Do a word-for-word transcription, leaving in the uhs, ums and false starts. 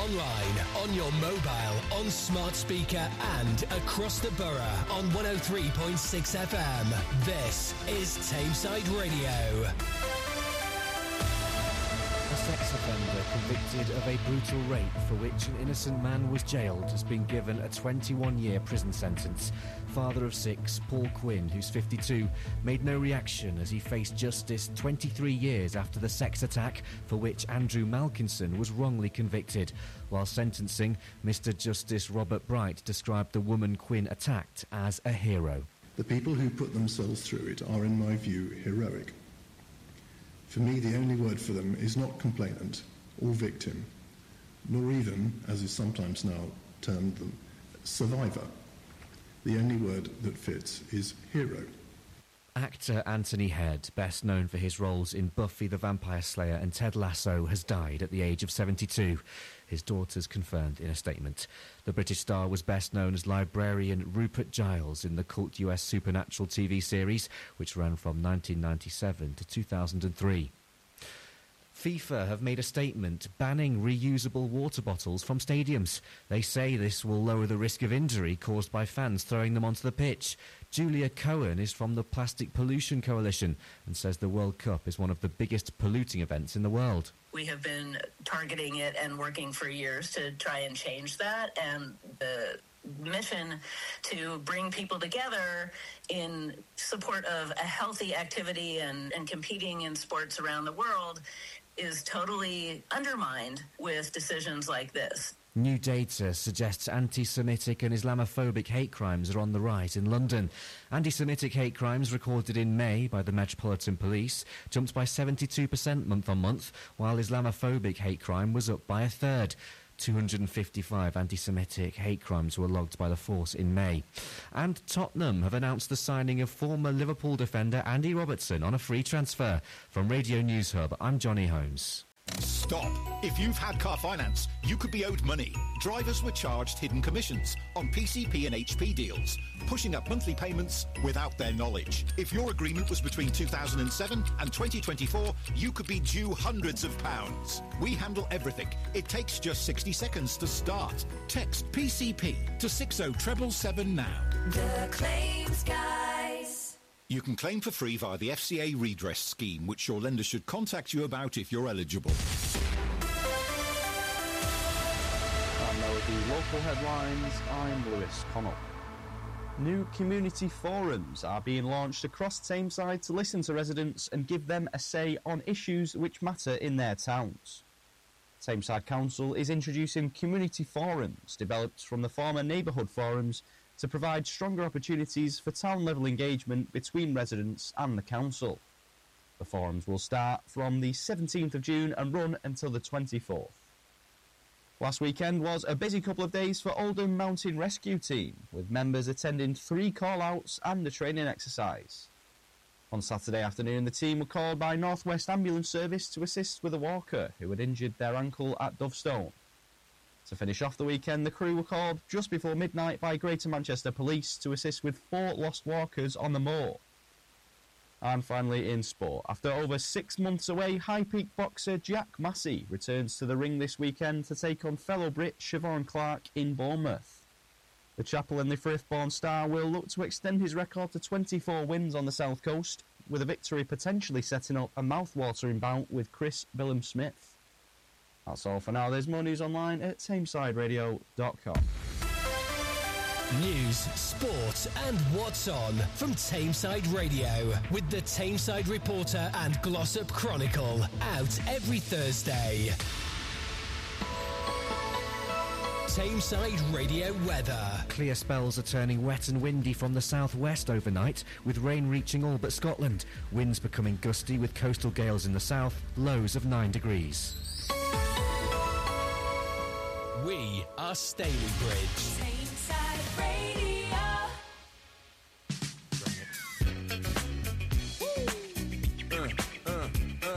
online, on your mobile, on smart speaker and across the borough on one oh three point six F M. This is Tameside Radio. A sex offender convicted of a brutal rape for which an innocent man was jailed has been given a twenty-one year prison sentence. Father of six, Paul Quinn, who's fifty-two, made no reaction as he faced justice twenty-three years after the sex attack for which Andrew Malkinson was wrongly convicted. While sentencing, Mister Justice Robert Bright described the woman Quinn attacked as a hero. The people who put themselves through it are, in my view, heroic. For me, the only word for them is not complainant or victim, nor even, as is sometimes now termed them, survivor. The only word that fits is hero. Actor Anthony Head, best known for his roles in Buffy the Vampire Slayer and Ted Lasso, has died at the age of seventy-two. His daughters confirmed in a statement. The British star was best known as librarian Rupert Giles in the cult U S Supernatural T V series, which ran from nineteen ninety-seven to two thousand three. FIFA have made a statement banning reusable water bottles from stadiums. They say this will lower the risk of injury caused by fans throwing them onto the pitch. Julia Cohen is from the Plastic Pollution Coalition and says the World Cup is one of the biggest polluting events in the world. We have been targeting it and working for years to try and change that, and the mission to bring people together in support of a healthy activity and, and competing in sports around the world is totally undermined with decisions like this. New data suggests anti-Semitic and Islamophobic hate crimes are on the rise in London. Anti-Semitic hate crimes recorded in May by the Metropolitan Police jumped by seventy-two percent month on month, while Islamophobic hate crime was up by a third. two hundred fifty-five anti-Semitic hate crimes were logged by the force in May. And Tottenham have announced the signing of former Liverpool defender Andy Robertson on a free transfer. From Radio News Hub, I'm Johnny Holmes. Stop. If you've had car finance, you could be owed money. Drivers were charged hidden commissions on P C P and H P deals, pushing up monthly payments without their knowledge. If your agreement was between two thousand seven and twenty twenty-four, you could be due hundreds of pounds. We handle everything. It takes just sixty seconds to start. Text P C P to six oh seven seven now. The Claims Guys. You can claim for free via the F C A redress scheme, which your lender should contact you about if you're eligible. And now with the local headlines, I'm Lewis Connell. New community forums are being launched across Tameside to listen to residents and give them a say on issues which matter in their towns. Tameside Council is introducing community forums developed from the former neighbourhood forums to provide stronger opportunities for town-level engagement between residents and the council. The forums will start from the seventeenth of June and run until the twenty-fourth. Last weekend was a busy couple of days for Oldham Mountain Rescue Team, with members attending three call-outs and a training exercise. On Saturday afternoon, the team were called by North West Ambulance Service to assist with a walker who had injured their ankle at Dovestone. To finish off the weekend, the crew were called just before midnight by Greater Manchester Police to assist with four lost walkers on the moor. And finally in sport, after over six months away, High Peak boxer Jack Massey returns to the ring this weekend to take on fellow Brit Siobhan Clarke in Bournemouth. The Chapel and the Frithborn star will look to extend his record to twenty-four wins on the South Coast, with a victory potentially setting up a mouth-watering bout with Chris Billam-Smith. That's all for now. There's more news online at tameside radio dot com. News, sport and what's on from Tameside Radio with the Tameside Reporter and Glossop Chronicle, out every Thursday. Tameside Radio weather. Clear spells are turning wet and windy from the southwest overnight, with rain reaching all but Scotland. Winds becoming gusty with coastal gales in the south, lows of nine degrees. We are Stalybridge. Tameside Radio.